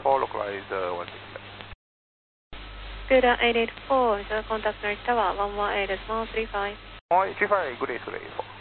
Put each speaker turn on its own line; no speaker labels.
884, localize 165.
Scuda 884, visual contact North Tower 118.35.
185, good day, Scuda 84.